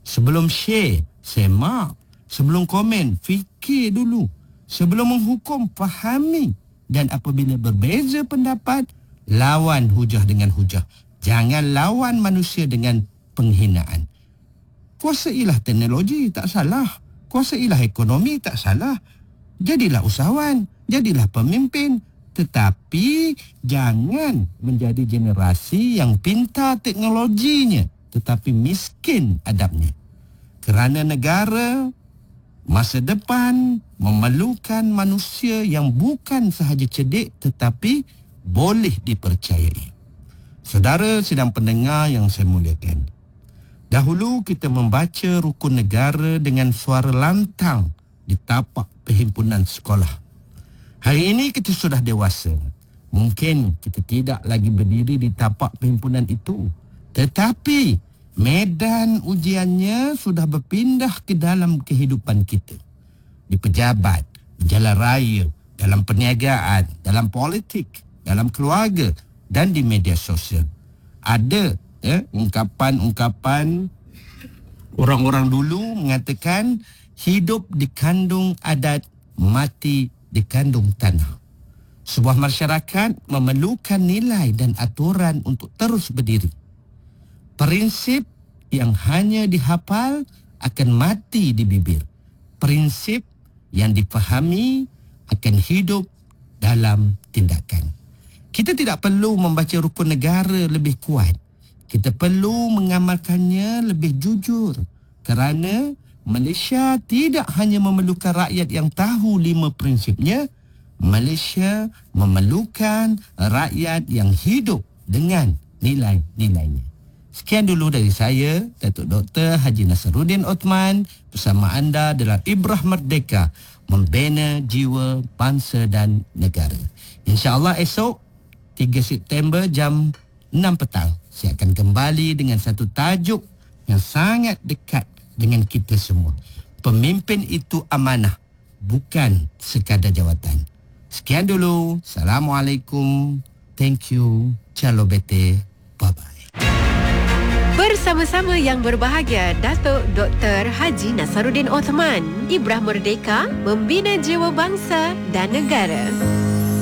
Sebelum share, semak. Sebelum komen, fikir dulu. Sebelum menghukum, fahami. Dan apabila berbeza pendapat, lawan hujah dengan hujah. Jangan lawan manusia dengan penghinaan. Kuasailah teknologi, tak salah. Kuasailah ekonomi, tak salah. Jadilah usahawan, jadilah pemimpin. Tetapi jangan menjadi generasi yang pintar teknologinya tetapi miskin adabnya. Kerana negara masa depan memerlukan manusia yang bukan sahaja cerdik tetapi boleh dipercayai. Saudara sedang pendengar yang saya muliakan, dahulu kita membaca rukun negara dengan suara lantang di tapak perhimpunan sekolah. Hari ini kita sudah dewasa. Mungkin kita tidak lagi berdiri di tapak perhimpunan itu. Tetapi medan ujiannya sudah berpindah ke dalam kehidupan kita. Di pejabat, di jalan raya, dalam perniagaan, dalam politik, dalam keluarga dan di media sosial. Ada ungkapan-ungkapan orang-orang dulu mengatakan hidup dikandung adat, mati dikandung tanah. Sebuah masyarakat memerlukan nilai dan aturan untuk terus berdiri. Prinsip yang hanya dihafal akan mati di bibir. Prinsip yang difahami akan hidup dalam tindakan. Kita tidak perlu membaca rukun negara lebih kuat. Kita perlu mengamalkannya lebih jujur. Kerana Malaysia tidak hanya memerlukan rakyat yang tahu 5 prinsipnya. Malaysia memerlukan rakyat yang hidup dengan nilai-nilainya. Sekian dulu dari saya, Datuk Dr. Haji Nasaruddin Othman, bersama anda dalam Ibrah Merdeka, membina jiwa bangsa dan negara. InsyaAllah esok 3 September jam 6 petang, saya akan kembali dengan satu tajuk yang sangat dekat dengan kita semua. Pemimpin itu amanah, bukan sekadar jawatan. Sekian dulu. Assalamualaikum. Thank you. Ciao bete. Bye-bye. Bersama-sama yang berbahagia, Datuk Dr. Haji Nasaruddin Othman, Ibrah Merdeka, membina jiwa bangsa dan negara.